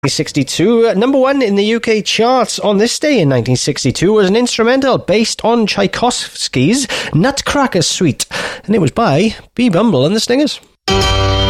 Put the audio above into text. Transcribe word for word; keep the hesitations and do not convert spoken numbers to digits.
sixty-two. Number one in the U K charts on this day in nineteen sixty-two was an instrumental based on Tchaikovsky's Nutcracker Suite, and it was by B. Bumble and the Stingers.